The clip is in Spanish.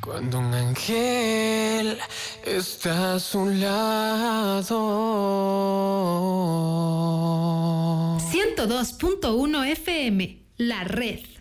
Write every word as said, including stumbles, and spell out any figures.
Cuando un ángel está a su lado. ciento dos punto uno F M, La Red.